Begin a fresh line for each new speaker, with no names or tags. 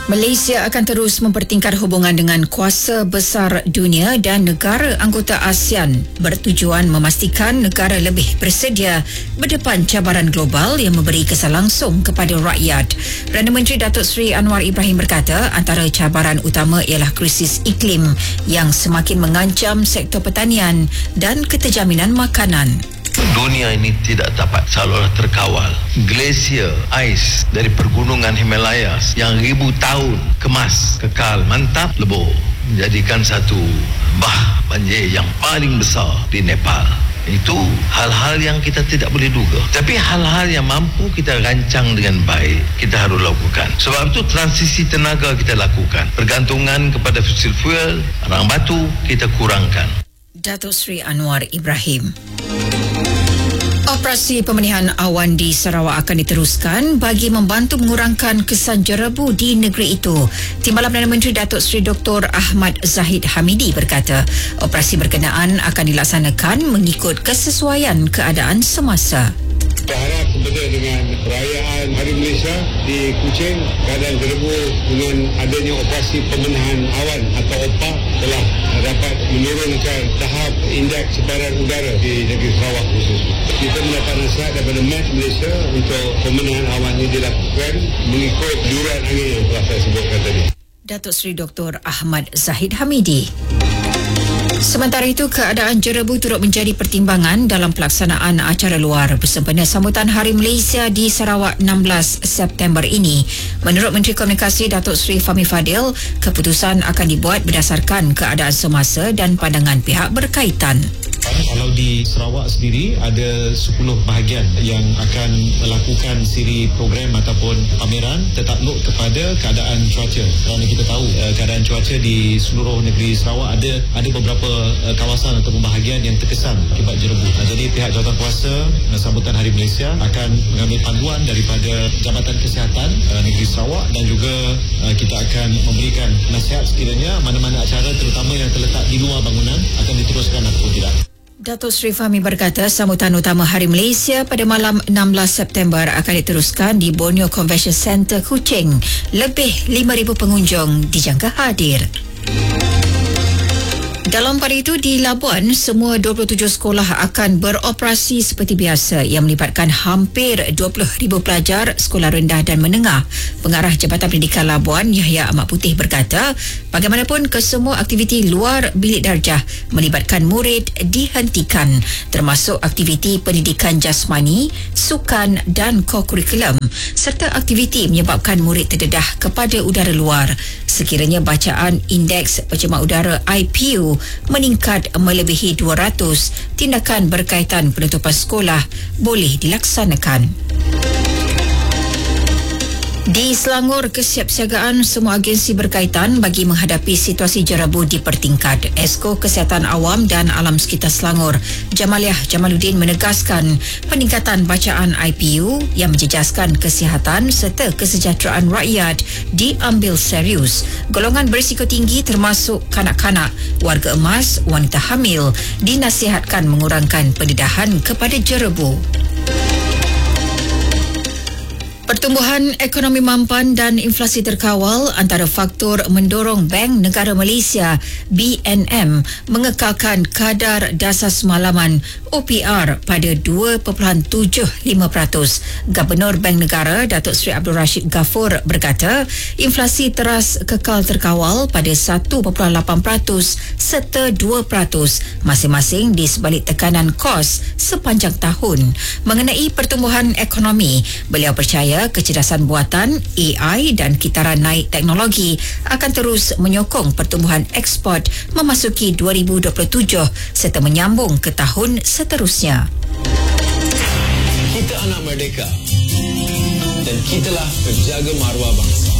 Malaysia akan terus mempertingkat hubungan dengan kuasa besar dunia dan negara anggota ASEAN bertujuan memastikan negara lebih bersedia berdepan cabaran global yang memberi kesan langsung kepada rakyat. Perdana Menteri Datuk Seri Anwar Ibrahim berkata antara cabaran utama ialah krisis iklim yang semakin mengancam sektor pertanian dan keterjaminan makanan.
Dunia ini tidak dapat seolah terkawal. Glasier, ais dari pergunungan Himalayas yang ribu tahun kemas, kekal, mantap, lebur, menjadikan satu bah banjir yang paling besar di Nepal. Itu hal-hal yang kita tidak boleh duga. Tapi hal-hal yang mampu kita rancang dengan baik, kita harus lakukan. Sebab itu transisi tenaga kita lakukan. Pergantungan kepada fosil fuel, barang batu, kita kurangkan.
Datuk Seri Anwar Ibrahim. Operasi pemenihan awan di Sarawak akan diteruskan bagi membantu mengurangkan kesan jerebu di negeri itu. Timbalan Perdana Menteri Datuk Seri Dr. Ahmad Zahid Hamidi berkata, operasi berkenaan akan dilaksanakan mengikut kesesuaian keadaan semasa.
Berharap berbeza dengan perayaan Hari Malaysia di Kuching, keadaan jerebu dengan adanya operasi pemenahan awan atau OPA telah dapat menurunkan tahap indeks sebaran udara di negeri Sarawak khususnya. Kita mendapat nasihat daripada Met Malaysia untuk pemenahan awan ini dilakukan mengikut duran angin yang telah saya sebutkan tadi.
Datuk Seri Dr. Ahmad Zahid Hamidi. Sementara itu, keadaan jerebu turut menjadi pertimbangan dalam pelaksanaan acara luar bersempena sambutan Hari Malaysia di Sarawak 16 September ini. Menurut Menteri Komunikasi Datuk Seri Fahmi Fadil, keputusan akan dibuat berdasarkan keadaan semasa dan pandangan pihak berkaitan.
Kalau di Sarawak sendiri ada 10 bahagian yang akan melakukan siri program ataupun pameran tertakluk kepada keadaan cuaca. Kerana kita tahu keadaan cuaca di seluruh negeri Sarawak ada beberapa kawasan atau bahagian yang terkesan akibat jerebu. Jadi pihak jawatankuasa sambutan Hari Malaysia akan mengambil panduan daripada Jabatan Kesihatan Negeri Sarawak dan juga kita akan memberikan nasihat sekiranya mana-mana acara terutama yang terletak di luar bangunan akan diteruskan ataupun tidak.
Datuk Seri Fahmi berkata sambutan utama Hari Malaysia pada malam 16 September akan diteruskan di Borneo Convention Centre Kuching. Lebih 5,000 pengunjung dijangka hadir. Dalam pada itu, di Labuan, semua 27 sekolah akan beroperasi seperti biasa yang melibatkan hampir 20,000 pelajar sekolah rendah dan menengah. Pengarah Jabatan Pendidikan Labuan, Yahya Ahmad Putih berkata, bagaimanapun kesemua aktiviti luar bilik darjah melibatkan murid dihentikan, termasuk aktiviti pendidikan jasmani, sukan dan kokurikulum, serta aktiviti menyebabkan murid terdedah kepada udara luar. Sekiranya bacaan indeks pencemar udara IPU meningkat melebihi 200, tindakan berkaitan penutupan sekolah boleh dilaksanakan. Di Selangor, kesiapsiagaan semua agensi berkaitan bagi menghadapi situasi jerebu dipertingkat. Esko Kesihatan Awam dan Alam Sekitar Selangor, Jamaliah Jamaluddin menegaskan peningkatan bacaan IPU yang menjejaskan kesihatan serta kesejahteraan rakyat diambil serius. Golongan berisiko tinggi termasuk kanak-kanak, warga emas, wanita hamil dinasihatkan mengurangkan pendedahan kepada jerebu. Pertumbuhan ekonomi mampan dan inflasi terkawal antara faktor mendorong Bank Negara Malaysia BNM mengekalkan kadar dasar semalaman OPR pada 2.75%. Gubernur Bank Negara Datuk Seri Abdul Rashid Ghafur berkata, inflasi teras kekal terkawal pada 1.8% serta 2% masing-masing di sebalik tekanan kos sepanjang tahun. Mengenai pertumbuhan ekonomi, beliau percaya kecerdasan buatan, AI dan kitaran naik teknologi akan terus menyokong pertumbuhan ekspor memasuki 2027 serta menyambung ke tahun seterusnya.
Kita anak merdeka dan kitalah penjaga maruah bangsa.